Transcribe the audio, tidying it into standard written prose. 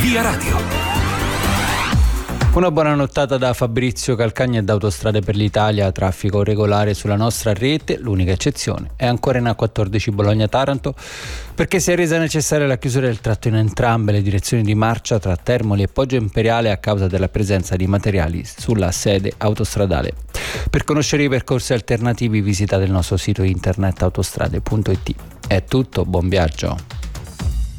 Via Radio. Una buona nottata da Fabrizio Calcagna e da Autostrade per l'Italia. Traffico regolare sulla nostra rete, l'unica eccezione è ancora in A14 Bologna-Taranto, perché si è resa necessaria la chiusura del tratto in entrambe le direzioni di marcia tra Termoli e Poggio Imperiale a causa della presenza di materiali sulla sede autostradale. Per conoscere i percorsi alternativi visitate il nostro sito internet autostrade.it. È tutto, buon viaggio.